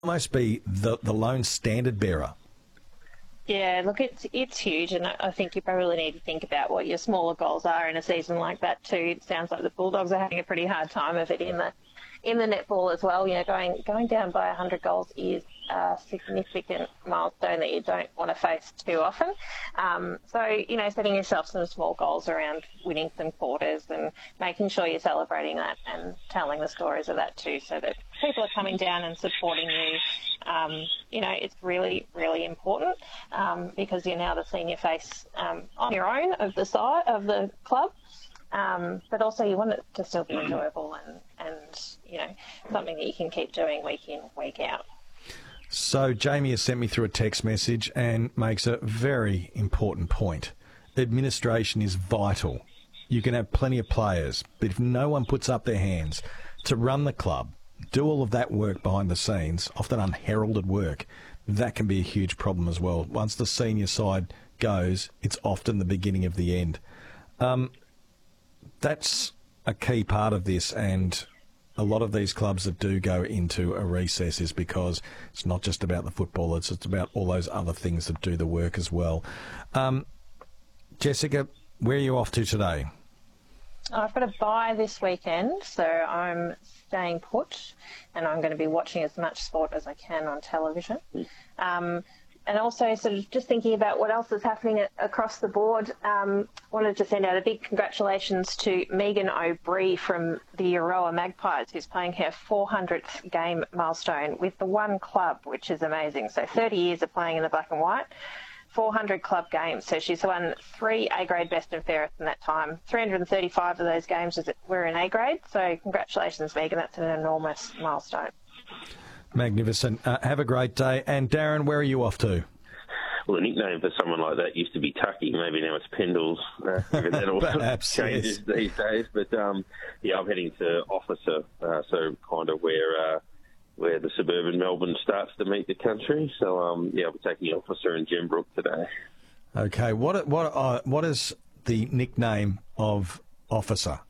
almost be the lone standard bearer. Yeah, look, it's huge, and I think you probably need to think about what your smaller goals are in a season like that too. It sounds like the Bulldogs are having a pretty hard time of it in the netball as well. You know, going down by 100 goals is a significant milestone that you don't want to face too often. So, you know, setting yourself some small goals around winning some quarters and making sure you're celebrating that and telling the stories of that too, so that people are coming down and supporting you. You know, it's really, really important because you're now the senior face on your own of the side of the club. But also you want it to still be enjoyable and, you know, something that you can keep doing week in, week out. So Jamie has sent me through a text message and makes a very important point. Administration is vital. You can have plenty of players, but if no one puts up their hands to run the club, do all of that work behind the scenes, often unheralded work, that can be a huge problem as well. Once the senior side goes, it's often the beginning of the end. That's a key part of this, and a lot of these clubs that do go into a recess is because it's not just about the football, it's about all those other things that do the work as well. Jessica, where are you off to today? I've got a bye this weekend, so I'm staying put, and I'm going to be watching as much sport as I can on television. And also sort of just thinking about what else is happening across the board, wanted to send out a big congratulations to Megan O'Brien from the Euroa Magpies, who's playing her 400th game milestone with the one club, which is amazing. So 30 years of playing in the black and white, 400 club games. So she's won 3 A-grade best and fairest in that time. 335 of those games were in A-grade. So congratulations, Megan. That's an enormous milestone. Magnificent. Have a great day. And Darren, where are you off to? Well, the nickname for someone like that used to be Tucky. Maybe now it's Pendles. That all Perhaps, changes these days. But, yeah, I'm heading to Officer, so kind of where the suburban Melbourne starts to meet the country. So, yeah, I'll be taking Officer in Gembrook today. Okay. What is the nickname of Officer?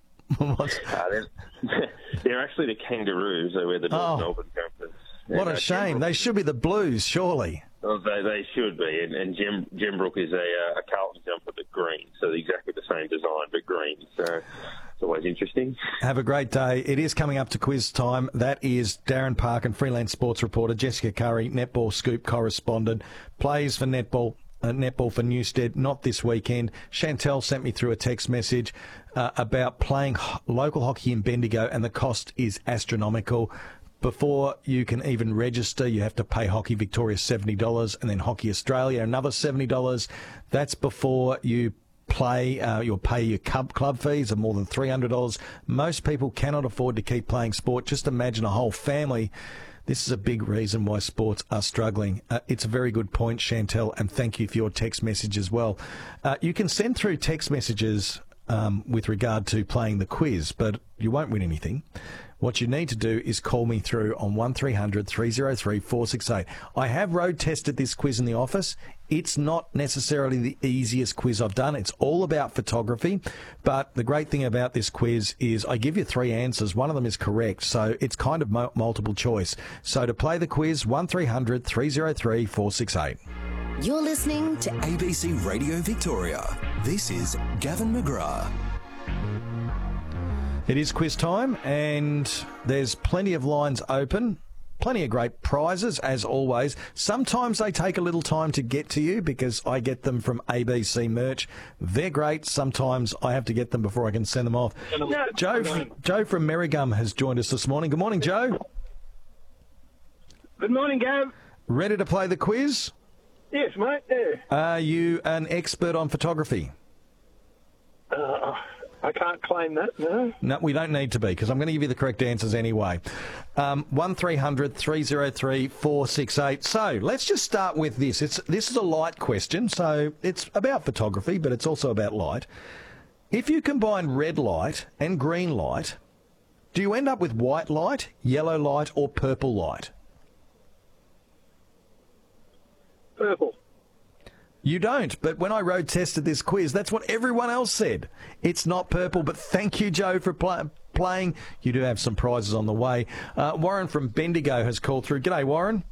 They're actually the Kangaroos. They're where the North Melbourne campus. What a shame. They should be the Blues, surely. Well, they should be. And Gembrook is a Carlton jumper, but green. So exactly the same design, but green. So it's always interesting. Have a great day. It is coming up to quiz time. That is Darren Parkin, freelance sports reporter. Jessica Curry, netball scoop correspondent. Plays for netball for Newstead, not this weekend. Chantel sent me through a text message about playing local hockey in Bendigo, and the cost is astronomical. Before you can even register, you have to pay Hockey Victoria $70 and then Hockey Australia another $70. That's before you play. You'll pay your club fees of more than $300. Most people cannot afford to keep playing sport. Just imagine a whole family. This is a big reason why sports are struggling. It's a very good point, Chantel, and thank you for your text message as well. You can send through text messages with regard to playing the quiz, but you won't win anything. What you need to do is call me through on 1300 303 468. I have road tested this quiz in the office. It's not necessarily the easiest quiz I've done. It's all about photography. But the great thing about this quiz is I give you 3 answers. One of them is correct. So it's kind of multiple choice. So to play the quiz, 1300 303 468. You're listening to ABC Radio Victoria. This is Gavin McGrath. It is quiz time, and there's plenty of lines open, plenty of great prizes, as always. Sometimes they take a little time to get to you because I get them from ABC Merch. They're great. Sometimes I have to get them before I can send them off. Joe from Merrigum has joined us this morning. Good morning, Joe. Good morning, Gav. Ready to play the quiz? Yes, mate. Yeah. Are you an expert on photography? I can't claim that, no. No, we don't need to be, because I'm going to give you the correct answers anyway. 1300 303 468. So let's just start with this. This is a light question, so it's about photography, but it's also about light. If you combine red light and green light, do you end up with white light, yellow light, or purple light? Purple. You don't, but when I road tested this quiz, that's what everyone else said. It's not purple, but thank you, Joe, for playing, you do have some prizes on the way. Warren from Bendigo has called through. G'day, Warren.